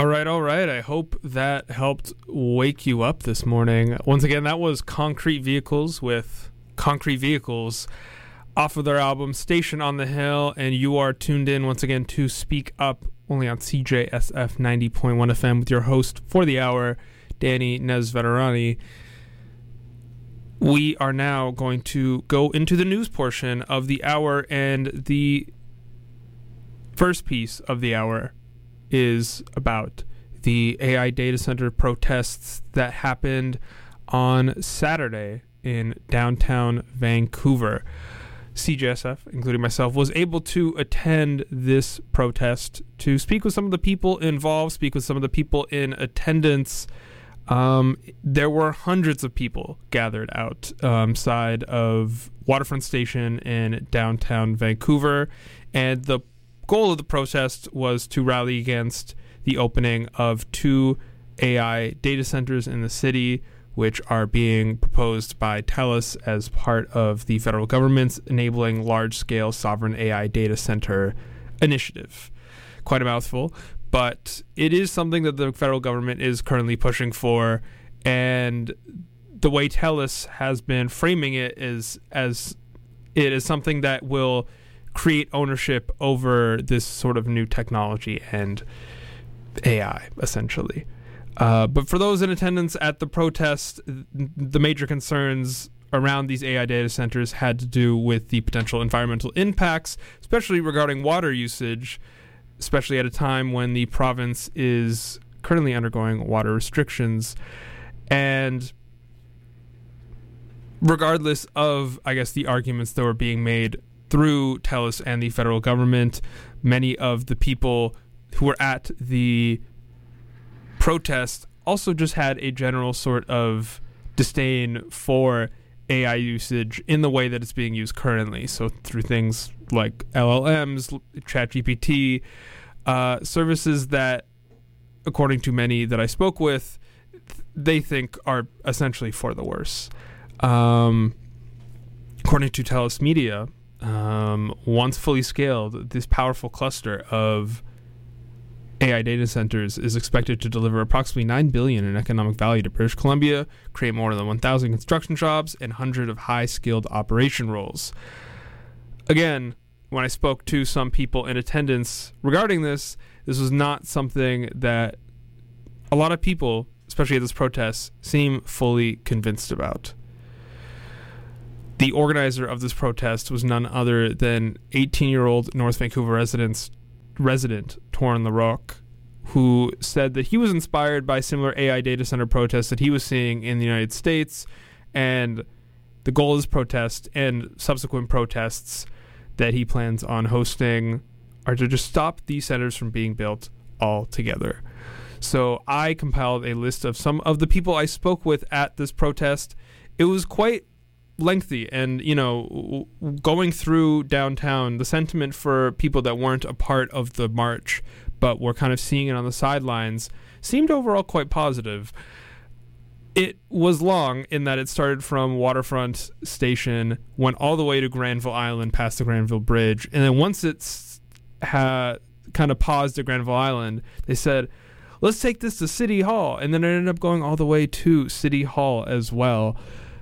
All right. I hope that helped wake you up this morning. Once again, that was Concrete Vehicles with Concrete Vehicles off of their album Station on the Hill. And you are tuned in once again to Speak Up, only on CJSF 90.1 FM with your host for the hour, Danny Nesveterani. We are now going to go into the news portion of the hour, and the first piece of the hour is about the AI data center protests that happened on Saturday in downtown Vancouver. CJSF, including myself, was able to attend this protest to speak with some of the people involved, speak with some of the people in attendance. There were hundreds of people gathered outside of Waterfront Station in downtown Vancouver, and the goal of the protest was to rally against the opening of 2 AI data centers in the city, which are being proposed by TELUS as part of the federal government's enabling large-scale sovereign AI data center initiative. Quite a mouthful, but it is something that the federal government is currently pushing for, and the way TELUS has been framing it is as it is something that will create ownership over this sort of new technology and AI, essentially. But for those in attendance at the protest, the major concerns around these AI data centers had to do with the potential environmental impacts, especially regarding water usage, especially at a time when the province is currently undergoing water restrictions. And regardless of, I guess, the arguments that were being made through TELUS and the federal government, many of the people who were at the protest also just had a general sort of disdain for AI usage in the way that it's being used currently. So through things like LLMs, ChatGPT, services that, according to many that I spoke with, they think are essentially for the worse. According to TELUS Media, once fully scaled, this powerful cluster of AI data centers is expected to deliver approximately $9 billion in economic value to British Columbia, create more than 1,000 construction jobs, and hundreds of high-skilled operation roles. Again, when I spoke to some people in attendance regarding this was not something that a lot of people, especially at this protest, seem fully convinced about. The organizer of this protest was none other than 18-year-old North Vancouver resident Torren LaRocque, who said that he was inspired by similar AI data center protests that he was seeing in the United States, and the goal of this protest and subsequent protests that he plans on hosting are to just stop these centers from being built altogether. So I compiled a list of some of the people I spoke with at this protest. It was quite lengthy, and going through downtown, the sentiment for people that weren't a part of the march but were kind of seeing it on the sidelines seemed overall quite positive. It was long in that it started from Waterfront Station, went all the way to Granville Island past the Granville Bridge, and then once it's kind of paused at Granville Island, they said, let's take this to City Hall, and then it ended up going all the way to City Hall as well.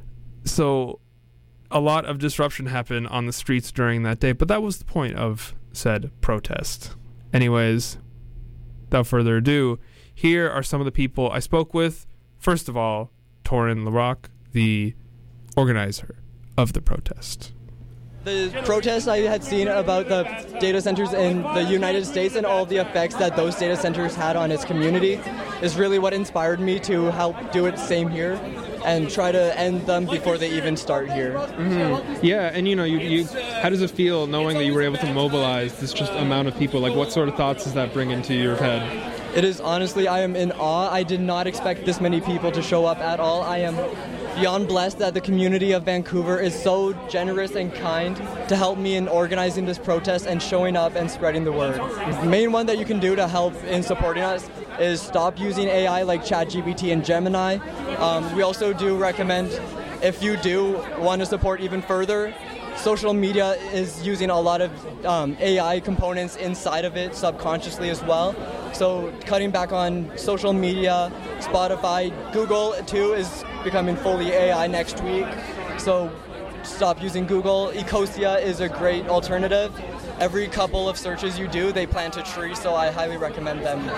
So a lot of disruption happened on the streets during that day, but that was the point of said protest. Anyways, without further ado, here are some of the people I spoke with. First of all, Torren LaRocque, the organizer of the protest. The protest I had seen about the data centers in the United States and all the effects that those data centers had on its community is really what inspired me to help do it same here and try to end them before they even start here. Mm-hmm. Yeah, and you how does it feel knowing that you were able to mobilize this just amount of people? Like, what sort of thoughts does that bring into your head? It is honestly, I am in awe. I did not expect this many people to show up at all. I am beyond blessed that the community of Vancouver is so generous and kind to help me in organizing this protest and showing up and spreading the word. The main one that you can do to help in supporting us is stop using AI like ChatGPT and Gemini. We also do recommend, if you do want to support even further, social media is using a lot of AI components inside of it subconsciously as well. So cutting back on social media, Spotify, Google too is becoming fully AI next week. So stop using Google. Ecosia is a great alternative. Every couple of searches you do, they plant a tree, so I highly recommend them.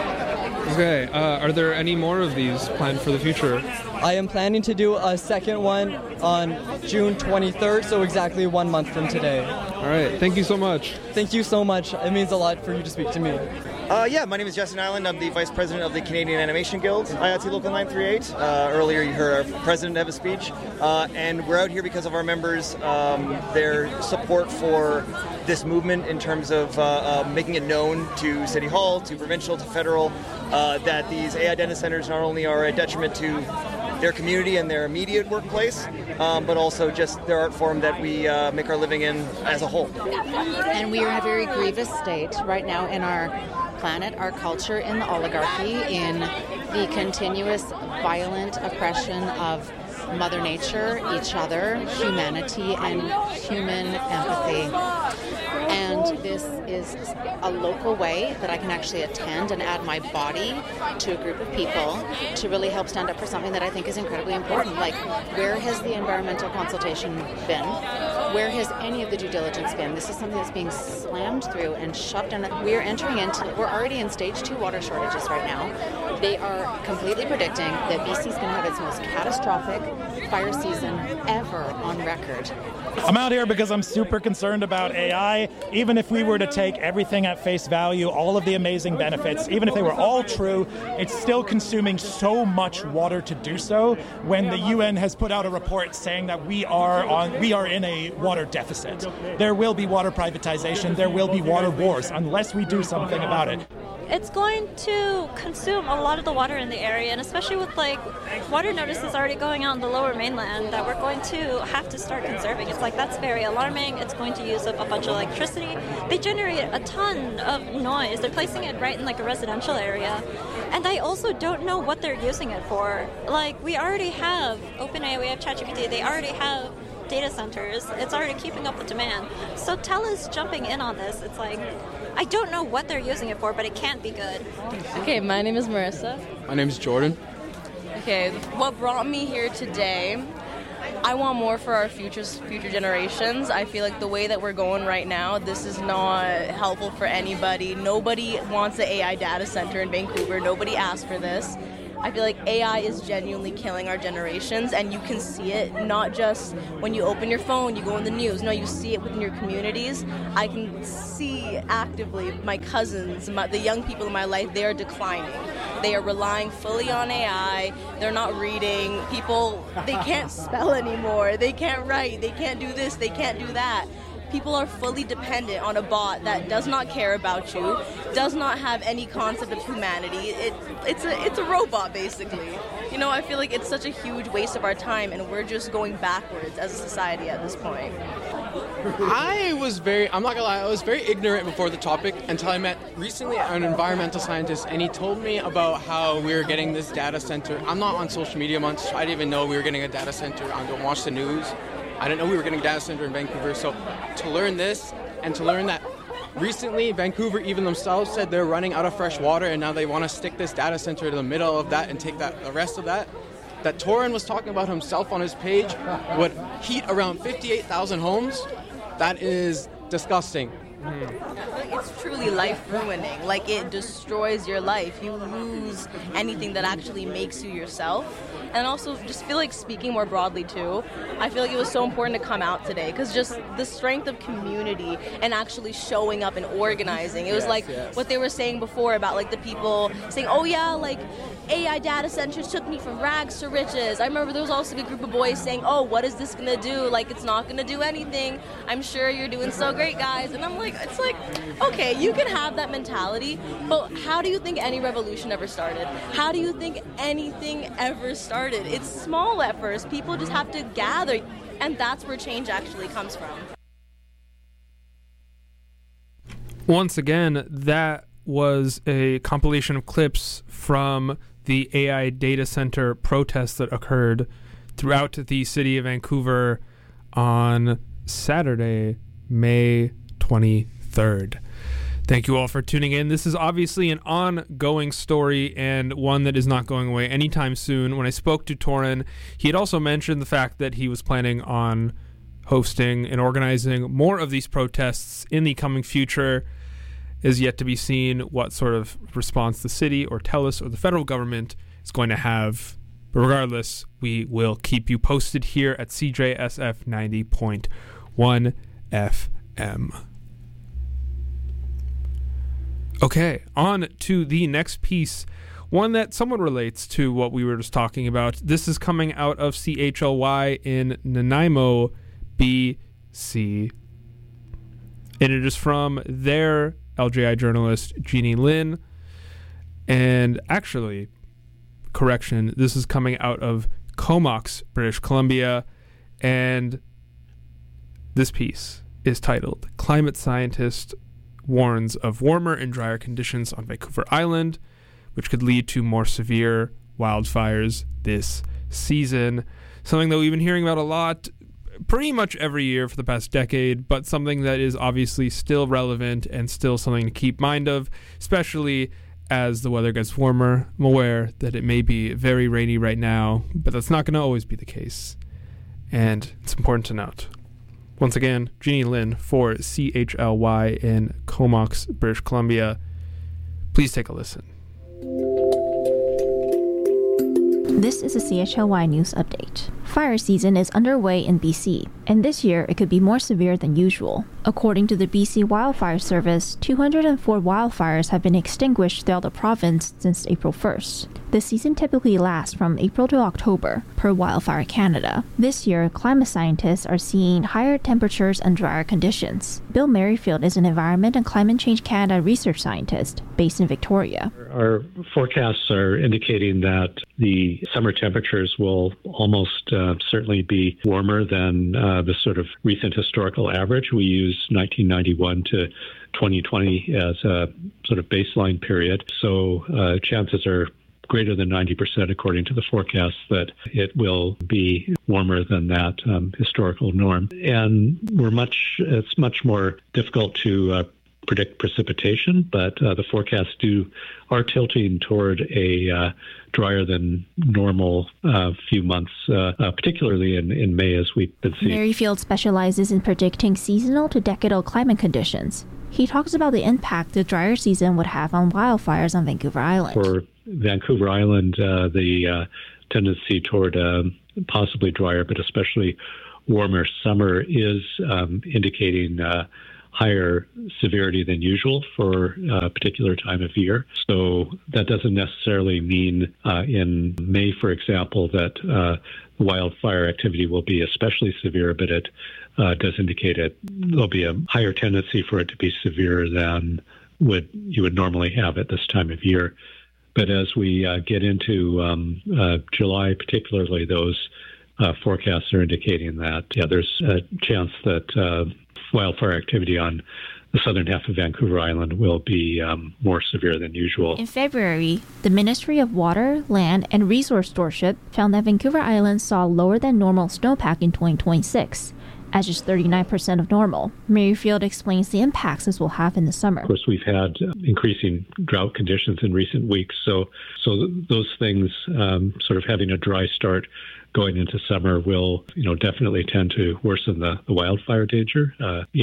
Okay, are there any more of these planned for the future? I am planning to do a second one on June 23rd, so exactly 1 month from today. All right, thank you so much. Thank you so much. It means a lot for you to speak to me. My name is Justin Island. I'm the Vice President of the Canadian Animation Guild, IATSE Local 938. Earlier you heard our President have a speech. And we're out here because of our members, their support for this movement in terms of making it known to City Hall, to provincial, to federal, that these AI data centers not only are a detriment to their community and their immediate workplace, but also just their art form that we make our living in as a whole. And we are in a very grievous state right now in our planet, our culture, in the oligarchy, in the continuous violent oppression of Mother Nature, each other, humanity, and human empathy. And this is a local way that I can actually attend and add my body to a group of people to really help stand up for something that I think is incredibly important. Like, where has the environmental consultation been? Where has any of the due diligence been? This is something that's being slammed through and shoved down. We're already in stage 2 water shortages right now. They are completely predicting that BC is going to have its most catastrophic fire season ever on record. I'm out here because I'm super concerned about AI. Even if we were to take everything at face value, all of the amazing benefits, even if they were all true, it's still consuming so much water to do so, when the UN has put out a report saying that we are in a water deficit. There will be water privatization, there will be water wars, unless we do something about it. It's going to consume a lot of the water in the area, and especially with water notices already going out in the lower mainland that we're going to have to start conserving. It's that's very alarming. It's going to use up a bunch of electricity. They generate a ton of noise. They're placing it right in a residential area. And I also don't know what they're using it for. We already have OpenAI, we have ChatGPT, they already have data centers. It's already keeping up with demand. So TELUS jumping in on this, it's I don't know what they're using it for, but it can't be good. Okay, my name is Marissa. My name is Jordan. Okay, what brought me here today, I want more for our future generations. I feel like the way that we're going right now, this is not helpful for anybody. Nobody wants an AI data center in Vancouver. Nobody asked for this. I feel like AI is genuinely killing our generations, and you can see it not just when you open your phone, you go in the news. No, you see it within your communities. I can see actively my cousins, the young people in my life, they are declining. They are relying fully on AI. They're not reading. People, they can't spell anymore. They can't write. They can't do this. They can't do that. People are fully dependent on a bot that does not care about you, does not have any concept of humanity. It's a robot, basically. I feel like it's such a huge waste of our time, and we're just going backwards as a society at this point. I'm not gonna lie, I was very ignorant before the topic until I met recently an environmental scientist, and he told me about how we were getting this data center. I'm not on social media much. I didn't even know we were getting a data center. I don't watch the news. I didn't know we were getting a data center in Vancouver. So to learn this, and to learn that recently Vancouver even themselves said they're running out of fresh water, and now they want to stick this data center in the middle of that and take the rest of that Torin was talking about himself on his page would heat around 58,000 homes. That is disgusting. It's truly life-ruining. It destroys your life. You lose anything that actually makes you yourself. And also, just feel speaking more broadly, too, I feel it was so important to come out today, because just the strength of community and actually showing up and organizing. It was what they were saying before about, the people saying, oh, yeah, AI data centers took me from rags to riches. I remember there was also a group of boys saying, oh, what is this going to do? It's not going to do anything. I'm sure you're doing so great, guys. And I'm okay, you can have that mentality, but how do you think any revolution ever started? How do you think anything ever started? It's small at first. People just have to gather, and that's where change actually comes from. Once again, that was a compilation of clips from the AI data center protests that occurred throughout the city of Vancouver on Saturday, May 23rd. Thank you all for tuning in. This is obviously an ongoing story and one that is not going away anytime soon. When I spoke to Torin, he had also mentioned the fact that he was planning on hosting and organizing more of these protests in the coming future. Is yet to be seen what sort of response the city or TELUS or the federal government is going to have. But regardless, we will keep you posted here at CJSF 90.1 FM. Okay, on to the next piece, one that somewhat relates to what we were just talking about. This is coming out of CHLY in Nanaimo, BC. And it is from their LJI journalist, Jeannie Lin. And actually, correction, this is coming out of Comox, British Columbia. And this piece is titled, Climate Scientist Warns of Warmer and Drier Conditions on Vancouver Island, which could lead to more severe wildfires this season. Something that we've been hearing about a lot pretty much every year for the past decade, but something that is obviously still relevant and still something to keep mind of, especially as the weather gets warmer. I'm aware that it may be very rainy right now, but that's not going to always be the case. And it's important to note. Once again, Jeannie Lin for CHLY in Comox, British Columbia. Please take a listen. This is a CHLY News Update. Fire season is underway in BC, and this year it could be more severe than usual. According to the BC Wildfire Service, 204 wildfires have been extinguished throughout the province since April 1st. The season typically lasts from April to October, per Wildfire Canada. This year, climate scientists are seeing higher temperatures and drier conditions. Bill Merrifield is an Environment and Climate Change Canada research scientist based in Victoria. Our forecasts are indicating that the summer temperatures will almost certainly be warmer than the sort of recent historical average. We use 1991 to 2020 as a sort of baseline period. So chances are greater than 90%, according to the forecast, that it will be warmer than that historical norm. And it's much more difficult to predict precipitation, but the forecasts are tilting toward a drier than normal few months, particularly in May, as we've been seeing. Merrifield specializes in predicting seasonal to decadal climate conditions. He talks about the impact the drier season would have on wildfires on Vancouver Island. For Vancouver Island, the tendency toward possibly drier, but especially warmer summer is indicating higher severity than usual for a particular time of year. So that doesn't necessarily mean in May, for example, that wildfire activity will be especially severe, but it does indicate there'll be a higher tendency for it to be severe than you would normally have at this time of year. But as we get into July, particularly, those forecasts are indicating that, there's a chance that wildfire activity on the southern half of Vancouver Island will be more severe than usual. In February, the Ministry of Water, Land and Resource Stewardship found that Vancouver Island saw lower than normal snowpack in 2026, at just 39% of normal. Merrifield explains the impacts this will have in the summer. Of course, we've had increasing drought conditions in recent weeks, so those things, sort of having a dry start going into summer, will definitely tend to worsen the wildfire danger.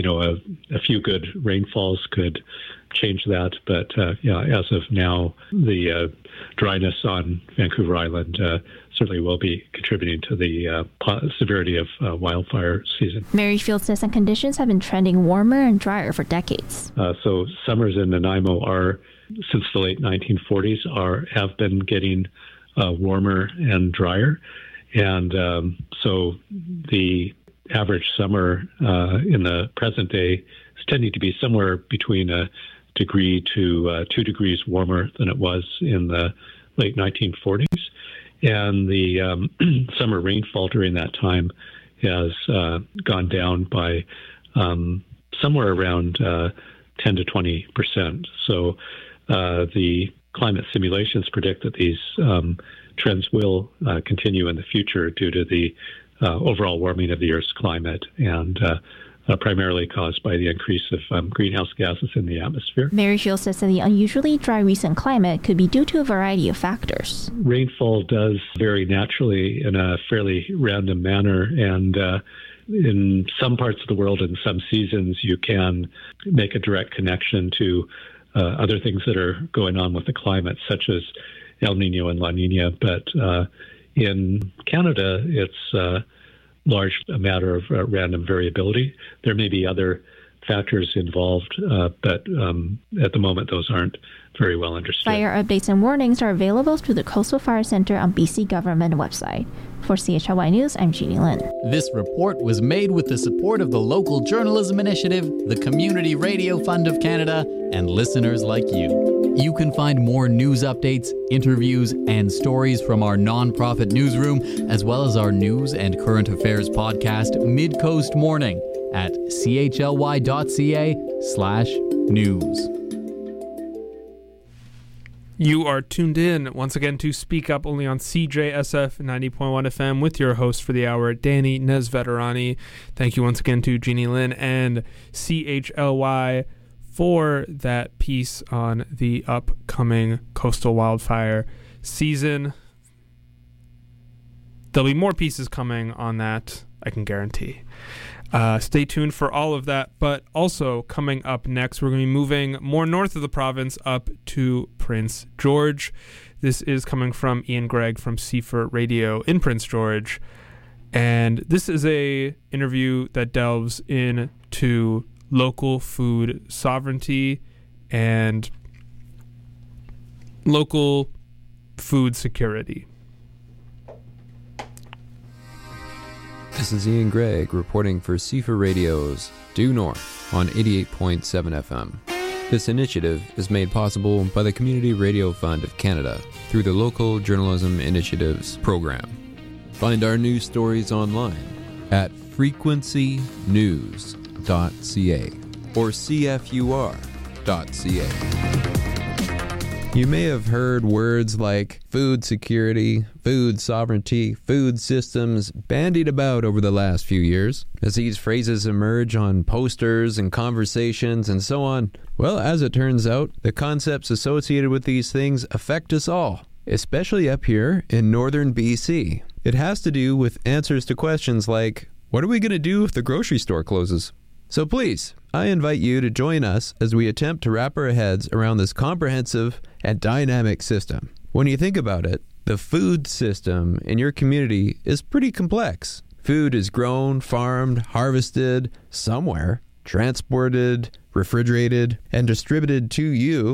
A few good rainfalls could change that, but as of now, the dryness on Vancouver Island certainly will be contributing to the severity of wildfire season. Merrifield says that conditions have been trending warmer and drier for decades. So summers in Nanaimo since the late 1940s, have been getting warmer and drier. And so the average summer in the present day is tending to be somewhere between a degree to 2 degrees warmer than it was in the late 1940s. And the summer rainfall during that time has gone down by somewhere around 10 to 20%. So the climate simulations predict that these trends will continue in the future due to the overall warming of the Earth's climate, and primarily caused by the increase of greenhouse gases in the atmosphere. Merrifield says that the unusually dry recent climate could be due to a variety of factors. Rainfall does vary naturally in a fairly random manner, and in some parts of the world, in some seasons, you can make a direct connection to other things that are going on with the climate, such as El Nino and La Nina. But in Canada, it's large a matter of random variability. There may be other factors involved, but at the moment those aren't very well understood. Fire updates and warnings are available through the Coastal Fire Center on BC government website. For CHLY News, I'm Jeannie Lin. This report was made with the support of the Local Journalism Initiative, the Community Radio Fund of Canada, and listeners like you. You can find more news updates, interviews, and stories from our nonprofit newsroom, as well as our news and current affairs podcast, Mid-Coast Morning, at chly.ca/news. You are tuned in once again to Speak Up, only on CJSF 90.1 FM with your host for the hour, Danny Nesveterani. Thank you once again to Jeannie Lin and CHLY for that piece on the upcoming coastal wildfire season. There'll be more pieces coming on that, I can guarantee. Stay tuned for all of that. But also coming up next, we're going to be moving more north of the province up to Prince George. This is coming from Ian Gregg from CFIR Radio in Prince George. And this is a interview that delves into local food sovereignty and local food security. This is Ian Gregg reporting for CFIR Radio's Due North on 88.7 FM. This initiative is made possible by the Community Radio Fund of Canada through the Local Journalism Initiatives program. Find our news stories online at frequencynews.ca or cfur.ca. You may have heard words like food security, food sovereignty, food systems bandied about over the last few years. As these phrases emerge on posters and conversations and so on, well, as it turns out, the concepts associated with these things affect us all, especially up here in northern BC. It has to do with answers to questions like, what are we going to do if the grocery store closes? So please, I invite you to join us as we attempt to wrap our heads around this comprehensive and dynamic system. When you think about it, the food system in your community is pretty complex. Food is grown, farmed, harvested somewhere, transported, refrigerated, and distributed to you